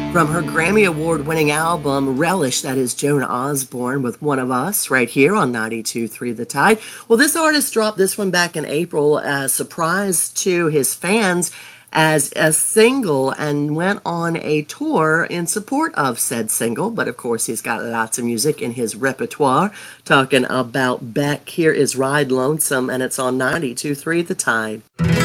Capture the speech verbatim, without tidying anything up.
From her Grammy Award winning album Relish, that is Joan Osborne with One of Us right here on ninety-two point three The Tide. Well, this artist dropped this one back in April as a surprise to his fans as a single and went on a tour in support of said single. But of course, he's got lots of music in his repertoire. Talking about Beck, here is Ride Lonesome, and it's on ninety-two point three The Tide.